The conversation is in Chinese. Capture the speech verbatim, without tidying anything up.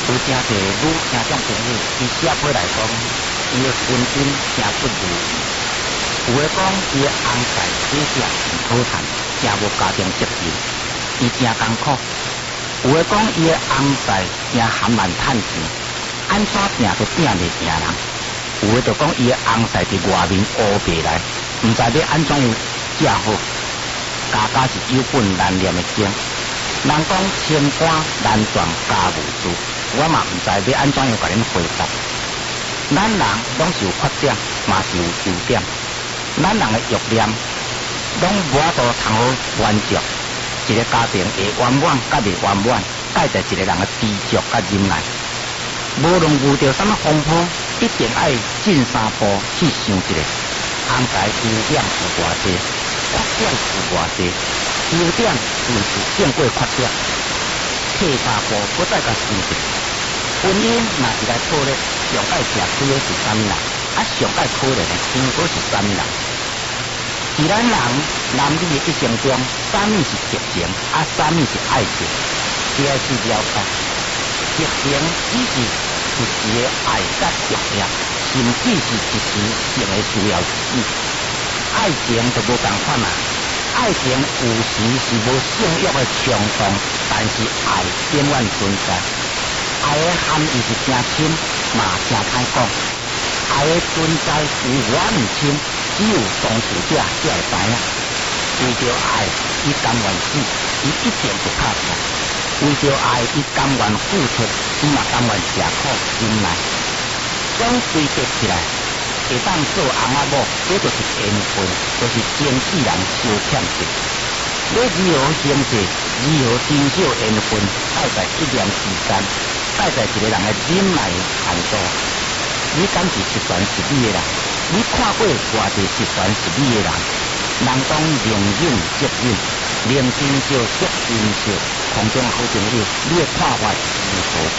有真侪女听众朋友，伊写过来讲，伊的婚姻真不如意。有诶讲，伊的翁婿做啥真讨厌，真无家庭责任，伊真艰苦。有诶讲，伊的翁婿真含慢趁钱，安怎拼都拼袂赢人。有诶就讲，伊的翁婿伫外面乌白来，毋知要安怎样嫁好。家家是有本难念的经，人讲清官难断家务事，我嘛毋知要安怎样甲恁回答。咱人拢是有缺点，嘛是有优点。咱人的弱点，拢无法度通好圆着。一个家庭会圆满甲袂圆满，盖在一个人的知足甲忍耐。无论遇到什么风波，一定爱进三步去想一下，翁婿优点有偌济，缺点有偌济，优点顺序胜过缺点，退三步，搁再甲想一下。婚姻若是来讨论，上界吃亏的是啥物人？啊，上界可怜的结果是啥物人？伫咱人男女的一生中，啥物是激情，啊，啥物是爱情？只要去了解，激情只是一时的爱甲欲念，甚至是一时性的需要之意。爱情就无共款啦，爱情有时是无性欲的冲动，但是爱永远存在。爱的含义是真深，嘛真歹讲。爱的存在有我毋清，只有当事者才会知影。为着爱，伊甘愿死，伊一定不怕死。为着爱，伊甘愿付出，伊嘛甘愿吃苦忍耐。总归结起来，会当做翁仔某，这就是缘分，就是经纪人相欠债。要如何行事，如何珍惜缘分，摆在一念之间，摆在一个人的忍耐限度。你敢是十全十美的人？你看过偌济十全十美的人？人讲能忍则忍，能珍惜则珍惜。空中好朋友，你的看法如何？